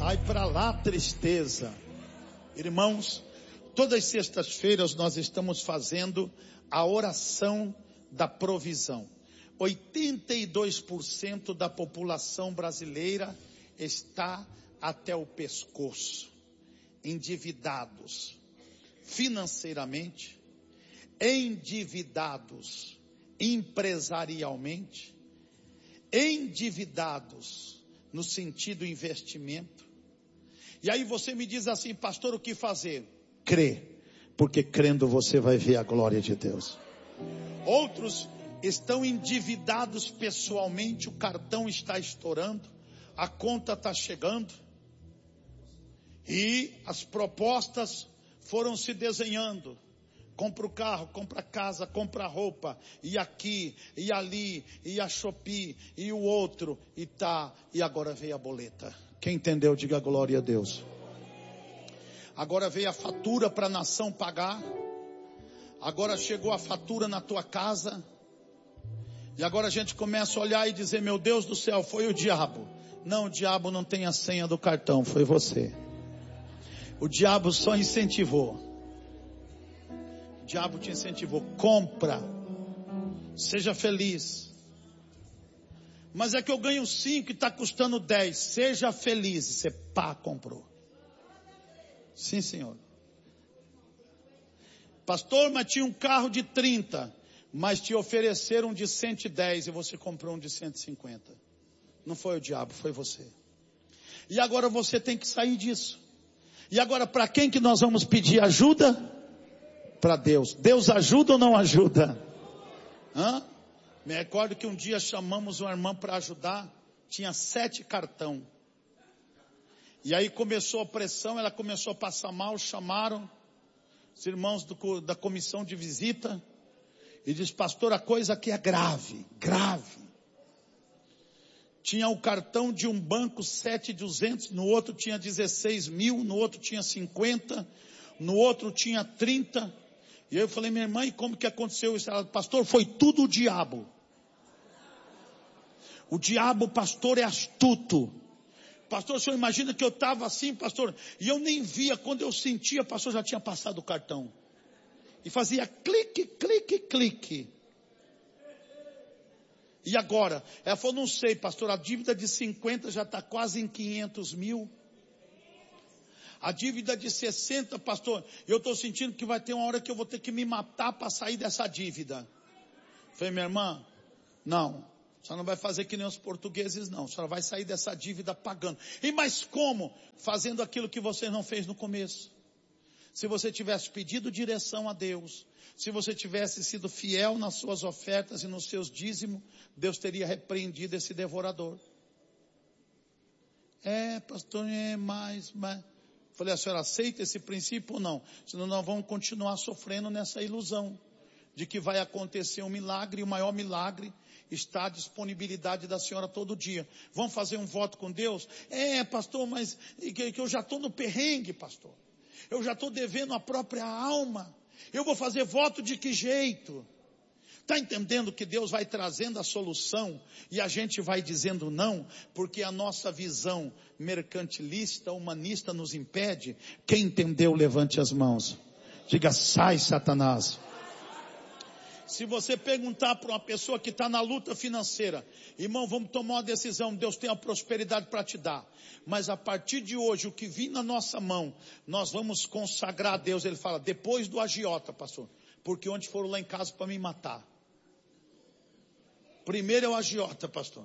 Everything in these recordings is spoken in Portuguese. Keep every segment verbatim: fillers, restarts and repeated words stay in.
Vai para lá, tristeza. Irmãos, todas as sextas-feiras nós estamos fazendo a oração da provisão. oitenta e dois por cento da população brasileira está até o pescoço, endividados financeiramente, endividados empresarialmente, endividados no sentido investimento. E aí você me diz assim: pastor, o que fazer? Crê, porque crendo você vai ver a glória de Deus. Outros estão endividados pessoalmente, o cartão está estourando, a conta está chegando, e as propostas foram se desenhando. Compra o carro, compra a casa, compra a roupa, e aqui, e ali, e a Shopee, e o outro, e tá, e agora veio a boleta. Quem entendeu, diga glória a Deus. Agora veio a fatura para a nação pagar, agora chegou a fatura na tua casa, e agora a gente começa a olhar e dizer: meu Deus do céu, foi o diabo. Não, o diabo não tem a senha do cartão, foi você. O diabo só incentivou. O diabo te incentivou. Compra, seja feliz. Mas é que eu ganho cinco e está custando dez. Seja feliz. E você pá, comprou. Sim, senhor. Pastor, mas tinha um carro de trinta, mas te ofereceram um de cento e dez e você comprou um de cento e cinquenta. Não foi o diabo, foi você. E agora você tem que sair disso. E agora, para quem que nós vamos pedir ajuda? Para Deus. Deus ajuda ou não ajuda? Hã? Me recordo que um dia chamamos uma irmã para ajudar, tinha sete cartão. E aí começou a pressão, ela começou a passar mal, chamaram os irmãos do, da comissão de visita, e diz: pastor, a coisa aqui é grave, grave. Tinha o cartão de um banco sete mil e duzentos, no outro tinha dezesseis mil, no outro tinha cinquenta, no outro tinha trinta. E aí eu falei: minha irmã, e como que aconteceu isso? Ela: pastor, foi tudo o diabo. O diabo, pastor, é astuto. Pastor, o senhor imagina que eu estava assim, pastor, e eu nem via, quando eu sentia, pastor, já tinha passado o cartão. E fazia clique, clique, clique. E agora? Ela falou: não sei, pastor, a dívida de cinquenta já está quase em quinhentos mil. A dívida de sessenta, pastor, eu estou sentindo que vai ter uma hora que eu vou ter que me matar para sair dessa dívida. Falei: minha irmã, não, a senhora não vai fazer que nem os portugueses, não. A senhora vai sair dessa dívida pagando. E mas como? Fazendo aquilo que você não fez no começo. Se você tivesse pedido direção a Deus, se você tivesse sido fiel nas suas ofertas e nos seus dízimos, Deus teria repreendido esse devorador. É, pastor, é mais, mais. Falei: a senhora aceita esse princípio ou não? Senão nós vamos continuar sofrendo nessa ilusão de que vai acontecer um milagre, e o maior milagre está à disponibilidade da senhora todo dia. Vamos fazer um voto com Deus? É, pastor, mas que, que eu já estou no perrengue, pastor. Eu já estou devendo a própria alma. Eu vou fazer voto de que jeito? Está entendendo que Deus vai trazendo a solução e a gente vai dizendo não, porque a nossa visão mercantilista, humanista nos impede? Quem entendeu, levante as mãos. Diga: sai, Satanás. Se você perguntar para uma pessoa que está na luta financeira: irmão, vamos tomar uma decisão, Deus tem a prosperidade para te dar, mas a partir de hoje, o que vir na nossa mão, nós vamos consagrar a Deus. Ele fala: depois do agiota, pastor, porque ontem foram lá em casa para me matar. Primeiro é o agiota, pastor.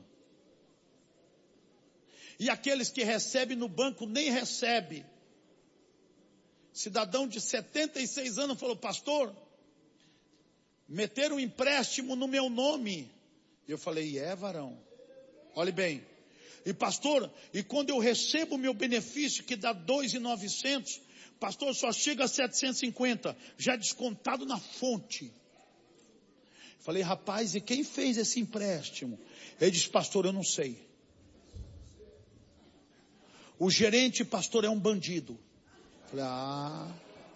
E aqueles que recebem no banco nem recebem. Cidadão de setenta e seis anos falou: pastor, meteram um empréstimo no meu nome. Eu falei: é, varão, olhe bem. E pastor, e quando eu recebo o meu benefício, que dá dois mil e novecentos, pastor, só chega a setecentos e cinquenta, já descontado na fonte. Falei: rapaz, e quem fez esse empréstimo? Ele disse: pastor, eu não sei. O gerente, pastor, é um bandido. Falei: ah.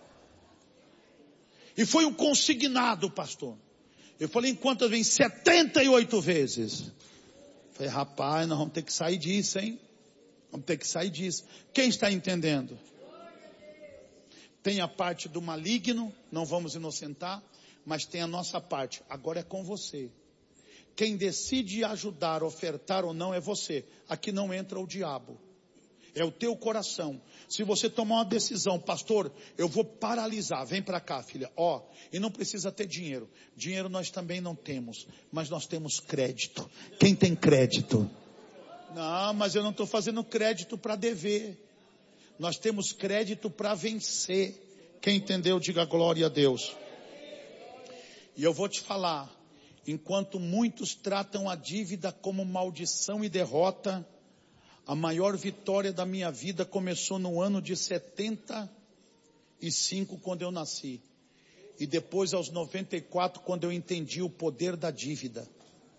E foi um consignado, pastor. Eu falei: em quantas vezes? setenta e oito vezes. Falei: rapaz, nós vamos ter que sair disso, hein? Vamos ter que sair disso. Quem está entendendo? Tem a parte do maligno, não vamos inocentar, mas tem a nossa parte. Agora é com você. Quem decide ajudar, ofertar ou não é você. Aqui não entra o diabo. É o teu coração. Se você tomar uma decisão, pastor, eu vou paralisar. Vem para cá, filha. Ó, e não precisa ter dinheiro. Dinheiro nós também não temos, mas nós temos crédito. Quem tem crédito? Não, mas eu não estou fazendo crédito para dever. Nós temos crédito para vencer. Quem entendeu, diga glória a Deus. E eu vou te falar, enquanto muitos tratam a dívida como maldição e derrota, a maior vitória da minha vida começou no ano de setenta e cinco, quando eu nasci. E depois aos noventa e quatro, quando eu entendi o poder da dívida.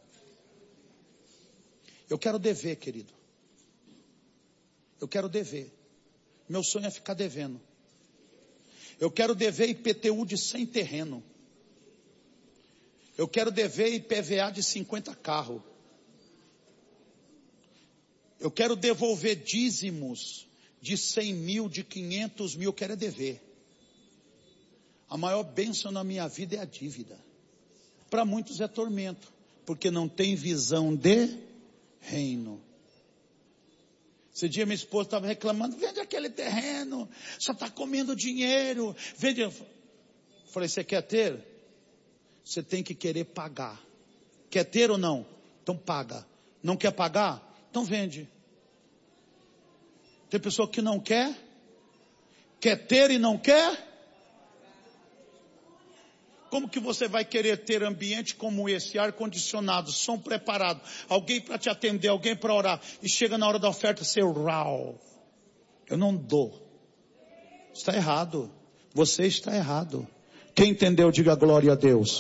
Eu quero dever, querido. Eu quero dever. Meu sonho é ficar devendo. Eu quero dever I P T U de cem terreno. Eu quero dever I P V A de cinquenta carros. Eu quero devolver dízimos de cem mil, de quinhentos mil. Eu quero é dever. A maior bênção na minha vida é a dívida. Para muitos é tormento, porque não tem visão de reino. Esse dia minha esposa estava reclamando, vende aquele terreno, só está comendo dinheiro, vende. Eu falei, você quer ter? Você tem que querer pagar. Quer ter ou não? Então paga. Não quer pagar? Então vende. Tem pessoa que não quer, quer ter e não quer. Como que você vai querer ter ambiente como esse, ar-condicionado, som preparado, alguém para te atender, alguém para orar, e chega na hora da oferta, você rau, eu não dou. Está errado. Você está errado. Quem entendeu, diga glória a Deus.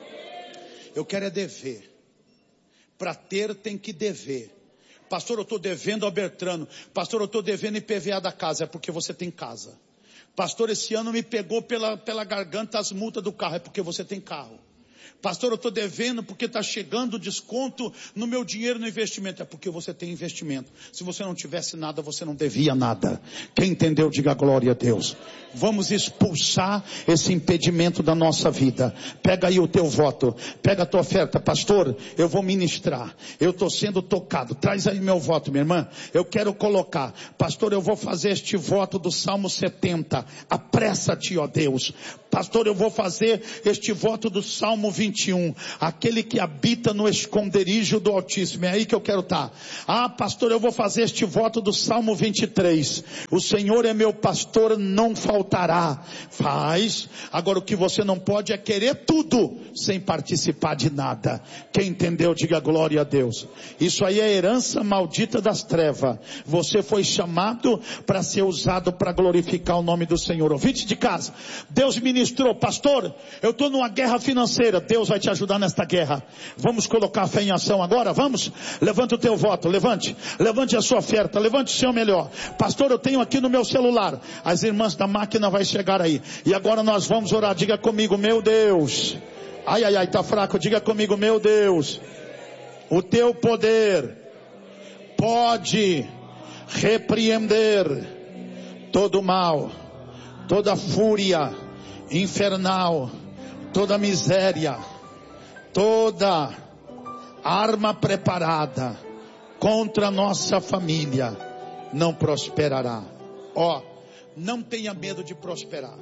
Eu quero é dever. Para ter tem que dever. Pastor, eu estou devendo ao Bertrano. Pastor, eu estou devendo I P V A da casa. É porque você tem casa. Pastor, esse ano me pegou pela, pela garganta as multas do carro. É porque você tem carro. Pastor, eu estou devendo porque está chegando desconto no meu dinheiro no investimento. É porque você tem investimento. Se você não tivesse nada, você não devia nada. Quem entendeu, diga glória a Deus. Vamos expulsar esse impedimento da nossa vida. Pega aí o teu voto. Pega a tua oferta. Pastor, eu vou ministrar. Eu estou sendo tocado. Traz aí meu voto, minha irmã. Eu quero colocar. Pastor, eu vou fazer este voto do Salmo setenta. Apressa-te, ó Deus. Pastor, eu vou fazer este voto do Salmo vinte e um. Aquele que habita no esconderijo do Altíssimo. É aí que eu quero estar. Ah, pastor, eu vou fazer este voto do Salmo vinte e três. O Senhor é meu pastor, não faltará. Faz. Agora o que você não pode é querer tudo sem participar de nada. Quem entendeu, diga glória a Deus. Isso aí é herança maldita das trevas. Você foi chamado para ser usado para glorificar o nome do Senhor. Ouvinte de casa, Deus ministrou, pastor, eu estou numa guerra financeira. Deus vai te ajudar nesta guerra. Vamos colocar a fé em ação agora? Vamos? Levante o teu voto, levante. Levante a sua oferta, levante o seu melhor. Pastor, eu tenho aqui no meu celular. As irmãs da máquina vai chegar aí. E agora nós vamos orar. Diga comigo, meu Deus. Ai, ai, ai, tá fraco. Diga comigo, meu Deus. O teu poder pode repreender todo mal, toda fúria infernal, toda miséria, toda arma preparada contra a nossa família não prosperará. Ó, não tenha medo de prosperar.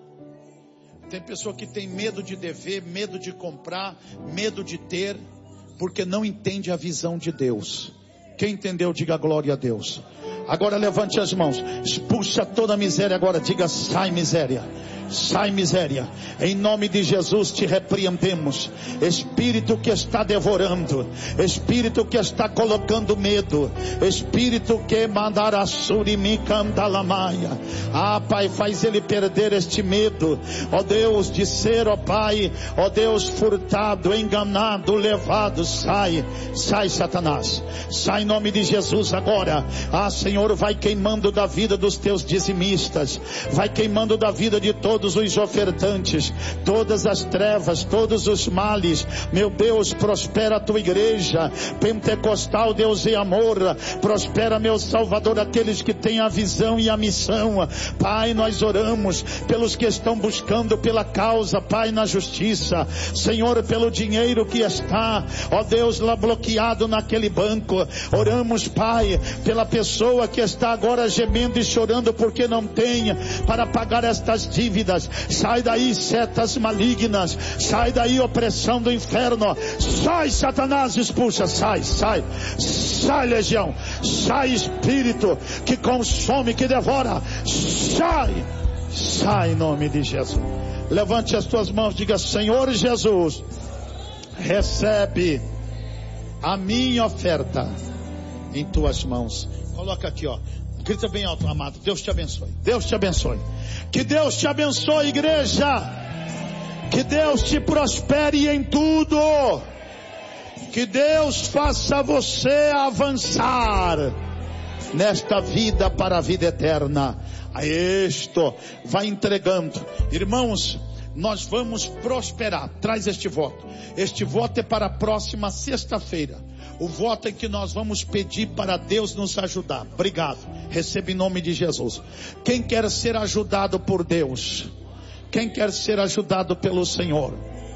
Tem pessoa que tem medo de dever, medo de comprar, medo de ter, porque não entende a visão de Deus. Quem entendeu, diga glória a Deus. Agora levante as mãos, expulsa toda a miséria agora, diga sai miséria. Sai miséria, em nome de Jesus te repreendemos. Espírito que está devorando, espírito que está colocando medo, espírito que mandará surimicandalamaia. Ah, Pai, faz ele perder este medo, ó Deus, de ser, ó Pai, ó Deus, furtado, enganado, levado. Sai, sai Satanás, sai em nome de Jesus agora. Ah, Senhor, vai queimando da vida dos teus dizimistas, vai queimando da vida de todos todos os ofertantes, todas as trevas, todos os males. Meu Deus, prospera a tua igreja pentecostal, Deus e amor. Prospera, meu Salvador, aqueles que têm a visão e a missão. Pai, nós oramos pelos que estão buscando pela causa, Pai, na justiça. Senhor, pelo dinheiro que está, ó Deus, lá bloqueado naquele banco. Oramos, Pai, pela pessoa que está agora gemendo e chorando porque não tem para pagar estas dívidas. Sai daí, setas malignas. Sai daí, opressão do inferno. Sai, Satanás, expulsa. Sai, sai. Sai, legião. Sai, espírito que consome, que devora. Sai. Sai em nome de Jesus. Levante as tuas mãos, diga: Senhor Jesus, recebe a minha oferta em tuas mãos. Coloca aqui, ó. Grita bem alto, amado. Deus te abençoe. Deus te abençoe. Que Deus te abençoe, igreja. Que Deus te prospere em tudo. Que Deus faça você avançar nesta vida para a vida eterna. A isto vai entregando. Irmãos, nós vamos prosperar. Traz este voto. Este voto é para a próxima sexta-feira. O voto é que nós vamos pedir para Deus nos ajudar. Obrigado. Receba em nome de Jesus. Quem quer ser ajudado por Deus? Quem quer ser ajudado pelo Senhor?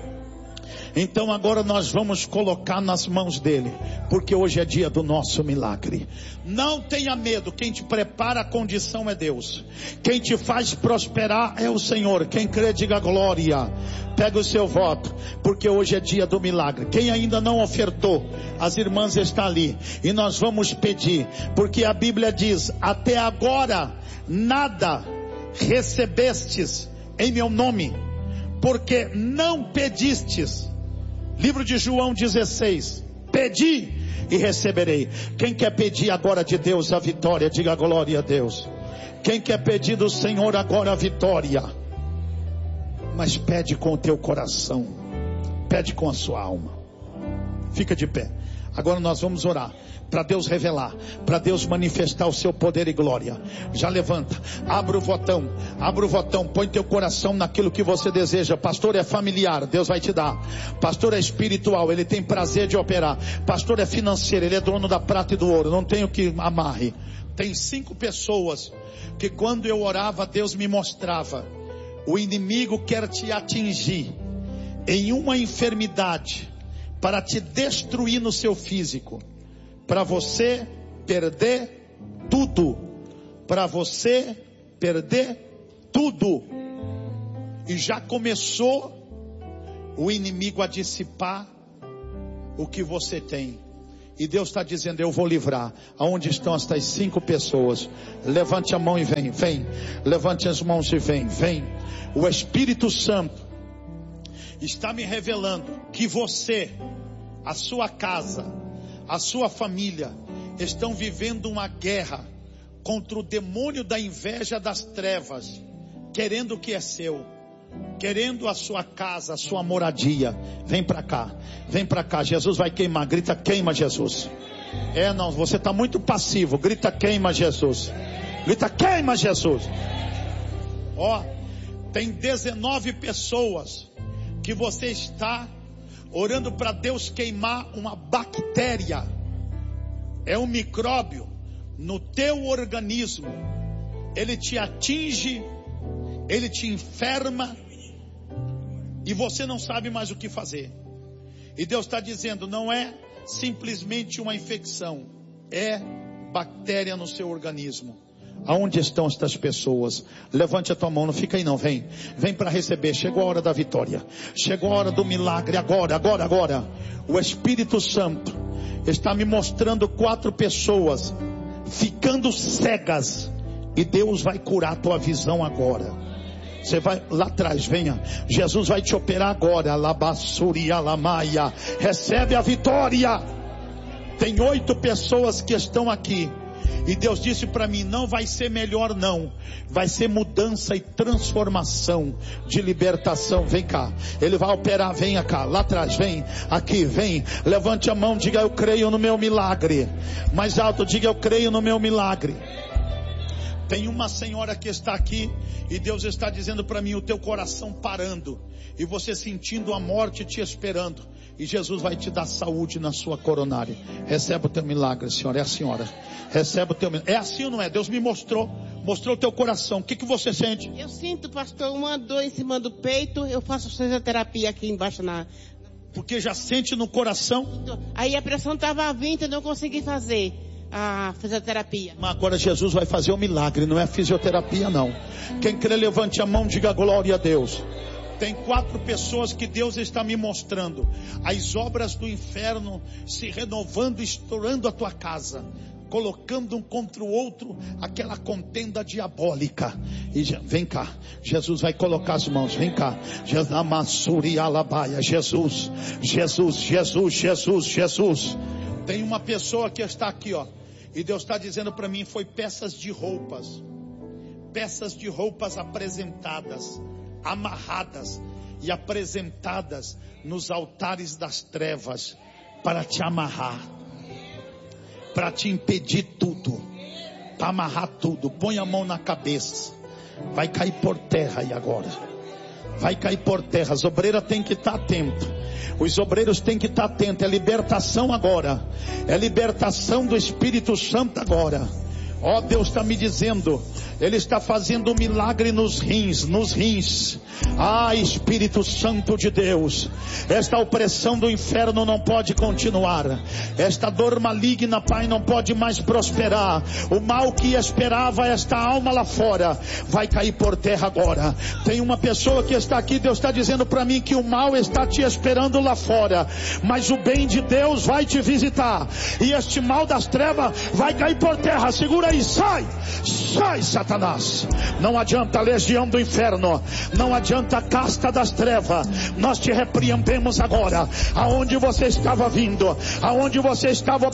Então agora nós vamos colocar nas mãos dele, porque hoje é dia do nosso milagre. Não tenha medo, quem te prepara a condição é Deus. Quem te faz prosperar é o Senhor. Quem crê, diga glória. Pega o seu voto, porque hoje é dia do milagre. Quem ainda não ofertou, as irmãs estão ali, e nós vamos pedir, porque a Bíblia diz: até agora nada recebestes em meu nome, porque não pedistes. Livro de João dezesseis. Pedi e receberei. Quem quer pedir agora de Deus a vitória, diga glória a Deus. Quem quer pedir do Senhor agora a vitória, mas pede com o teu coração, pede com a sua alma. Fica de pé. Agora nós vamos orar para Deus revelar, para Deus manifestar o seu poder e glória. Já levanta, abre o votão, abre o votão, põe teu coração naquilo que você deseja. Pastor, é familiar, Deus vai te dar. Pastor, é espiritual, Ele tem prazer de operar. Pastor, é financeiro, Ele é dono da prata e do ouro, não tenho que amarre. Tem cinco pessoas que quando eu orava, Deus me mostrava: o inimigo quer te atingir em uma enfermidade para te destruir no seu físico, para você perder tudo, para você perder tudo. E já começou o inimigo a dissipar o que você tem. E Deus está dizendo: eu vou livrar. Aonde estão estas cinco pessoas? Levante a mão e vem, vem. Levante as mãos e vem, vem. O Espírito Santo está me revelando que você, a sua casa, a sua família estão vivendo uma guerra contra o demônio da inveja das trevas, querendo o que é seu, querendo a sua casa, a sua moradia. Vem para cá, vem para cá. Jesus vai queimar. Grita: queima, Jesus. É, não, você está muito passivo. Grita: queima, Jesus. Grita: queima, Jesus. Ó, tem dezenove pessoas que você está orando para Deus queimar uma bactéria. É um micróbio no teu organismo. Ele te atinge, ele te enferma, e você não sabe mais o que fazer. E Deus está dizendo: não é simplesmente uma infecção, é bactéria no seu organismo. Aonde estão estas pessoas? Levante a tua mão, não fica aí não, vem. Vem para receber, chegou a hora da vitória. Chegou a hora do milagre, agora, agora, agora. O Espírito Santo está me mostrando quatro pessoas ficando cegas. E Deus vai curar a tua visão agora. Você vai lá atrás, venha. Jesus vai te operar agora. Alabassuri alamaia. Recebe a vitória. Tem oito pessoas que estão aqui. E Deus disse para mim: não vai ser melhor não, vai ser mudança e transformação, de libertação. Vem cá, Ele vai operar. Venha cá, lá atrás, vem, aqui, vem. Levante a mão, diga: eu creio no meu milagre. Mais alto, diga: eu creio no meu milagre. Tem uma senhora que está aqui e Deus está dizendo para mim, o teu coração parando e você sentindo a morte te esperando, e Jesus vai te dar saúde na sua coronária. Recebe o teu milagre, senhora. É a senhora. Recebe o teu milagre. É assim ou não é? Deus me mostrou. Mostrou o teu coração. O que que você sente? Eu sinto, pastor, uma dor em cima do peito. Eu faço fisioterapia aqui embaixo na... Porque já sente no coração? Aí a pressão estava vinte, eu não consegui fazer a fisioterapia. Mas agora Jesus vai fazer um milagre, não é fisioterapia não. Quem crê, levante a mão, diga glória a Deus. Tem quatro pessoas que Deus está me mostrando. As obras do inferno se renovando, estourando a tua casa, colocando um contra o outro aquela contenda diabólica. E vem cá, Jesus vai colocar as mãos, vem cá. Jesus, Jesus, Jesus, Jesus, Jesus. Tem uma pessoa que está aqui, ó, e Deus está dizendo para mim, foi peças de roupas, peças de roupas apresentadas, amarradas e apresentadas nos altares das trevas para te amarrar, para te impedir tudo, para amarrar tudo. Põe a mão na cabeça, vai cair por terra. E agora vai cair por terra. As obreiras têm que estar atentos, os obreiros têm que estar atentos. É libertação agora, é libertação do Espírito Santo agora. Ó, oh, Deus está me dizendo, Ele está fazendo um milagre nos rins, nos rins. Ah, Espírito Santo de Deus, esta opressão do inferno não pode continuar. Esta dor maligna, Pai, não pode mais prosperar. O mal que esperava esta alma lá fora vai cair por terra agora. Tem uma pessoa que está aqui, Deus está dizendo para mim que o mal está te esperando lá fora, mas o bem de Deus vai te visitar, e este mal das trevas vai cair por terra. Segura aí, sai, sai, Satanás. Não adianta a legião do inferno, não adianta a casta das trevas. Nós te repreendemos agora. Aonde você estava vindo, aonde você estava